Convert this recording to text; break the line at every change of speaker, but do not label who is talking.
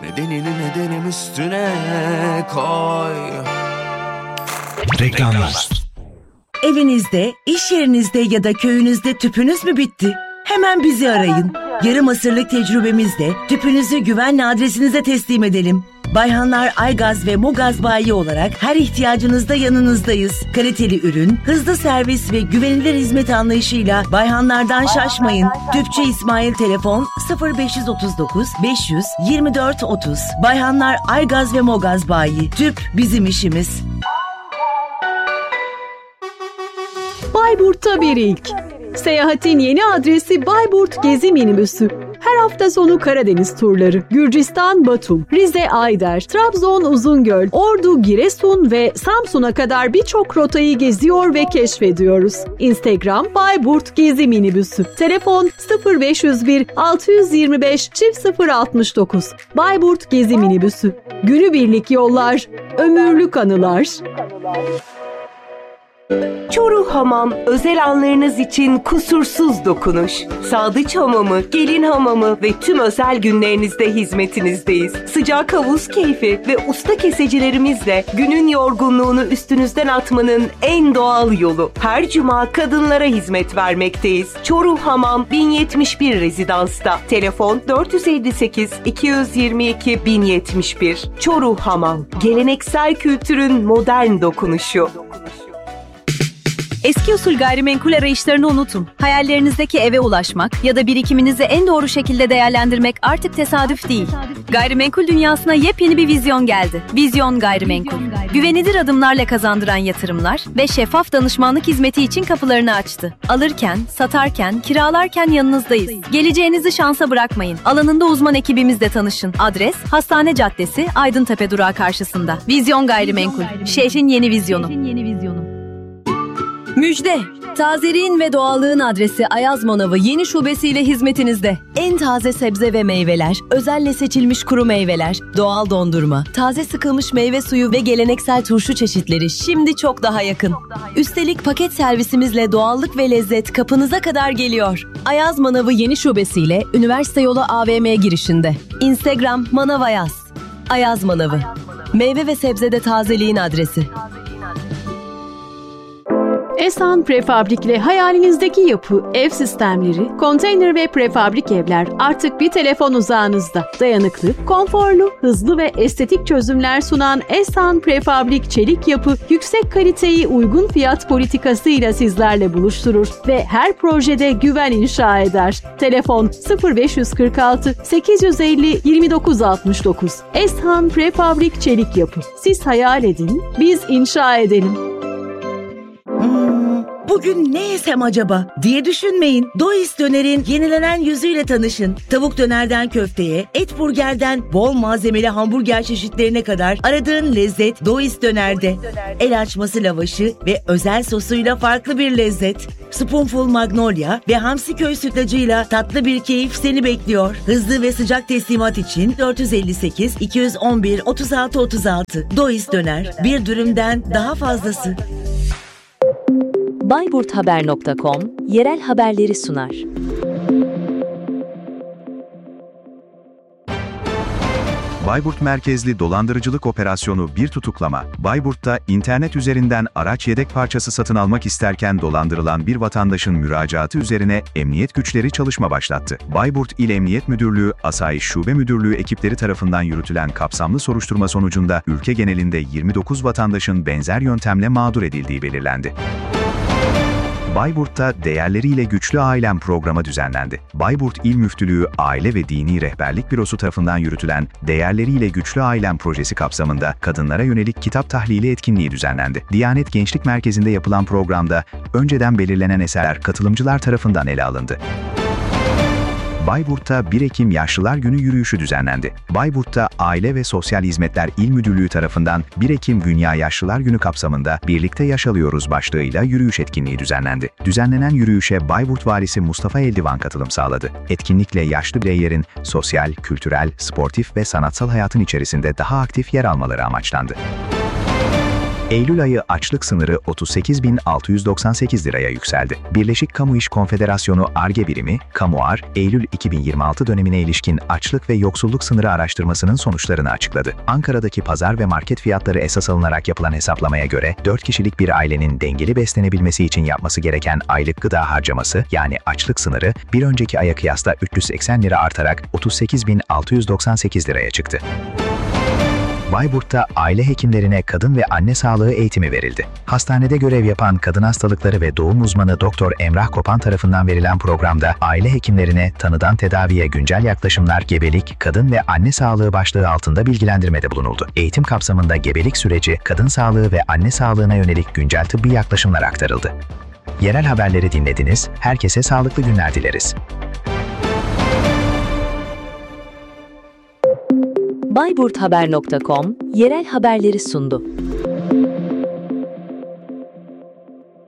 Nedenim üstüne koy.
Reklamlar.
Evinizde, iş yerinizde ya da köyünüzde tüpünüz mü bitti? Hemen bizi arayın. Yarım asırlık tecrübemizle tüpünüzü güvenli adresinize teslim edelim. Bayhanlar Aygaz ve Mogaz Bayi olarak her ihtiyacınızda yanınızdayız. Kaliteli ürün, hızlı servis ve güvenilir hizmet anlayışıyla Bayhanlardan şaşmayın. Tüpçü İsmail telefon 0539 500 24 30. Bayhanlar Aygaz ve Mogaz Bayi. Tüp bizim işimiz.
Bayburt'ta bir ilk. Seyahatin yeni adresi Bayburt Gezi Minibüsü. Her hafta sonu Karadeniz turları, Gürcistan Batum, Rize Ayder, Trabzon Uzungöl, Ordu Giresun ve Samsun'a kadar birçok rotayı geziyor ve keşfediyoruz. Instagram Bayburt Gezi Minibüsü. Telefon 0501 625 069. Bayburt Gezi Minibüsü. Günübirlik yollar, ömürlük anılar.
Çoruh Hamam, özel anlarınız için kusursuz dokunuş. Sadıç Hamamı, Gelin Hamamı ve tüm özel günlerinizde hizmetinizdeyiz. Sıcak havuz keyfi ve usta kesecilerimizle günün yorgunluğunu üstünüzden atmanın en doğal yolu. Her cuma kadınlara hizmet vermekteyiz. Çoruh Hamam 1071 Rezidans'ta. Telefon 458 222 1071. Çoruh Hamam, geleneksel kültürün modern dokunuşu.
Eski usul gayrimenkul arayışlarını unutun. Hayallerinizdeki eve ulaşmak ya da birikiminizi en doğru şekilde değerlendirmek artık tesadüf değil. Gayrimenkul dünyasına yepyeni bir vizyon geldi. Vizyon Gayrimenkul. Güvenilir adımlarla kazandıran yatırımlar ve şeffaf danışmanlık hizmeti için kapılarını açtı. Alırken, satarken, kiralarken yanınızdayız. Geleceğinizi şansa bırakmayın. Alanında uzman ekibimizle tanışın. Adres, Hastane Caddesi, Aydıntepe durağı karşısında. Vizyon Gayrimenkul. Şehrin yeni vizyonu. Müjde! Tazeliğin ve doğallığın adresi Ayaz Manavı yeni şubesiyle hizmetinizde. En taze sebze ve meyveler, özelle seçilmiş kuru meyveler, doğal dondurma, taze sıkılmış meyve suyu ve geleneksel turşu çeşitleri şimdi çok daha yakın. Üstelik paket servisimizle doğallık ve lezzet kapınıza kadar geliyor. Ayaz Manavı yeni şubesiyle Üniversite Yolu AVM girişinde. Instagram Manav Ayaz. Ayaz Manavı. Meyve ve sebzede tazeliğin adresi.
Esan Prefabrik hayalinizdeki yapı, ev sistemleri, konteyner ve prefabrik evler artık bir telefon uzağınızda. Dayanıklı, konforlu, hızlı ve estetik çözümler sunan Esan Prefabrik Çelik Yapı, yüksek kaliteyi uygun fiyat politikasıyla sizlerle buluşturur ve her projede güven inşa eder. Telefon 0546 850 2969. Esan Prefabrik Çelik Yapı. Siz hayal edin, biz inşa edelim.
Bugün ne yesem acaba diye düşünmeyin. Dois Döner'in yenilenen yüzüyle tanışın. Tavuk dönerden köfteye, et burgerden bol malzemeli hamburger çeşitlerine kadar aradığın lezzet Dois Döner'de. El açması lavaşı ve özel sosuyla farklı bir lezzet. Spoonful Magnolia ve Hamsiköy sütlacıyla tatlı bir keyif seni bekliyor. Hızlı ve sıcak teslimat için 458 211 36 36. Dois Döner, bir dürümden daha fazlası.
Bayburthaber.com yerel haberleri sunar.
Bayburt merkezli dolandırıcılık operasyonu bir tutuklama. Bayburt'ta internet üzerinden araç yedek parçası satın almak isterken dolandırılan bir vatandaşın müracaatı üzerine emniyet güçleri çalışma başlattı. Bayburt İl Emniyet Müdürlüğü, Asayiş Şube Müdürlüğü ekipleri tarafından yürütülen kapsamlı soruşturma sonucunda ülke genelinde 29 vatandaşın benzer yöntemle mağdur edildiği belirlendi. Bayburt'ta Değerleriyle Güçlü Ailem programı düzenlendi. Bayburt İl Müftülüğü Aile ve Dini Rehberlik Bürosu tarafından yürütülen Değerleriyle Güçlü Ailem projesi kapsamında kadınlara yönelik kitap tahlili etkinliği düzenlendi. Diyanet Gençlik Merkezi'nde yapılan programda önceden belirlenen eserler katılımcılar tarafından ele alındı. Bayburt'ta 1 Ekim Yaşlılar Günü yürüyüşü düzenlendi. Bayburt'ta Aile ve Sosyal Hizmetler İl Müdürlüğü tarafından 1 Ekim Dünya Yaşlılar Günü kapsamında Birlikte Yaşalıyoruz başlığıyla yürüyüş etkinliği düzenlendi. Düzenlenen yürüyüşe Bayburt Valisi Mustafa Eldivan katılım sağladı. Etkinlikle yaşlı bireylerin sosyal, kültürel, sportif ve sanatsal hayatın içerisinde daha aktif yer almaları amaçlandı. Eylül ayı açlık sınırı 38.698 liraya yükseldi. Birleşik Kamu İş Konfederasyonu Ar-Ge birimi, Kamuar, Eylül 2026 dönemine ilişkin açlık ve yoksulluk sınırı araştırmasının sonuçlarını açıkladı. Ankara'daki pazar ve market fiyatları esas alınarak yapılan hesaplamaya göre 4 kişilik bir ailenin dengeli beslenebilmesi için yapması gereken aylık gıda harcaması, yani açlık sınırı, bir önceki aya kıyasla 380 lira artarak 38.698 liraya çıktı. Bayburt'ta aile hekimlerine kadın ve anne sağlığı eğitimi verildi. Hastanede görev yapan kadın hastalıkları ve doğum uzmanı Doktor Emrah Kopan tarafından verilen programda aile hekimlerine tanıdan tedaviye güncel yaklaşımlar, gebelik, kadın ve anne sağlığı başlığı altında bilgilendirmede bulunuldu. Eğitim kapsamında gebelik süreci, kadın sağlığı ve anne sağlığına yönelik güncel tıbbi yaklaşımlar aktarıldı. Yerel haberleri dinlediniz, herkese sağlıklı günler dileriz.
Bayburthaber.com yerel haberleri sundu.